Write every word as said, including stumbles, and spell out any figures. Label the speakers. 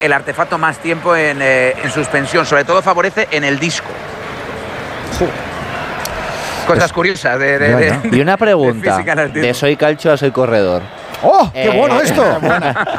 Speaker 1: el artefacto más tiempo en, eh, en suspensión. Sobre todo favorece en el disco.
Speaker 2: Sí.
Speaker 1: Cosas curiosas de, de, de,
Speaker 3: Y una pregunta,
Speaker 1: de, física en el
Speaker 3: de
Speaker 1: disco.
Speaker 3: soy calcio a soy corredor.
Speaker 2: ¡Oh, qué
Speaker 3: Eh,
Speaker 2: bueno esto!